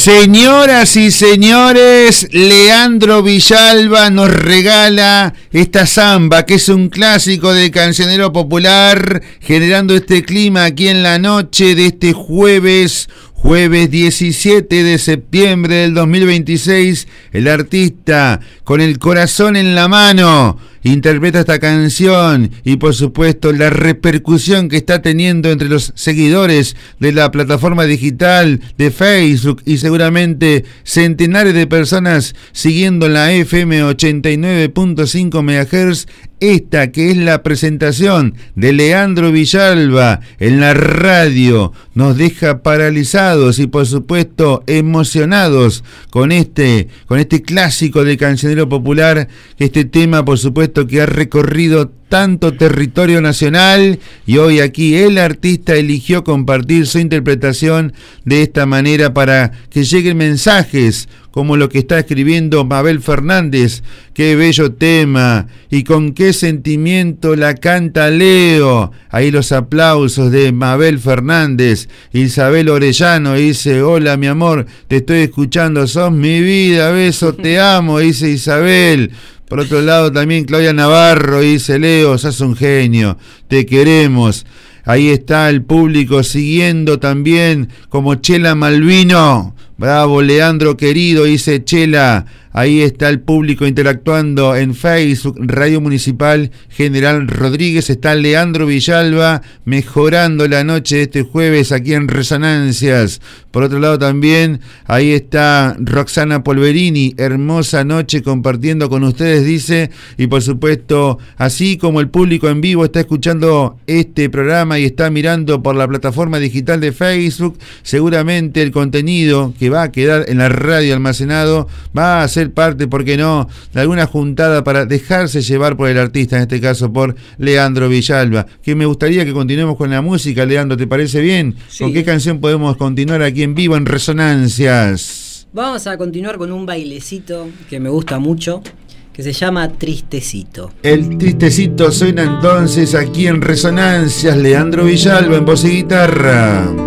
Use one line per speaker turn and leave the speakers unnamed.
Señoras y señores, Leandro Villalba nos regala esta samba, que es un clásico del cancionero popular, generando este clima aquí en la noche de este jueves 17 de septiembre del 2026. El artista, con el corazón en la mano, interpreta esta canción y por supuesto la repercusión que está teniendo entre los seguidores de la plataforma digital de Facebook, y seguramente centenares de personas siguiendo la FM 89.5 MHz. Esta que es la presentación de Leandro Villalba en la radio nos deja paralizados y por supuesto emocionados con este clásico del cancionero popular, este tema por supuesto que ha recorrido tanto territorio nacional, y hoy aquí el artista eligió compartir su interpretación de esta manera para que lleguen mensajes como lo que está escribiendo Mabel Fernández. Qué bello tema y con qué sentimiento la canta Leo. Ahí los aplausos de Mabel Fernández. Isabel Orellano dice: hola mi amor, te estoy escuchando, sos mi vida, beso, te amo, dice Isabel. Por otro lado también Claudia Navarro dice: Leo, sos un genio, te queremos. Ahí está el público siguiendo también, como Chela Malvino. Bravo Leandro querido, dice Chela. Ahí está el público interactuando en Facebook, Radio Municipal General Rodríguez. Está Leandro Villalba mejorando la noche de este jueves aquí en Resonancias. Por otro lado también, ahí está Roxana Polverini, hermosa noche compartiendo con ustedes, dice. Y por supuesto, así como el público en vivo está escuchando este programa y está mirando por la plataforma digital de Facebook, seguramente el contenido que va a quedar en la radio almacenado va a ser parte, ¿por qué no?, de alguna juntada para dejarse llevar por el artista, en este caso por Leandro Villalba. Que me gustaría que continuemos con la música, Leandro, ¿te parece bien? Sí. ¿Con qué canción podemos continuar aquí en vivo en Resonancias?
Vamos a continuar con un bailecito que me gusta mucho, que se llama Tristecito.
El Tristecito suena entonces aquí en Resonancias, Leandro Villalba en voz y guitarra.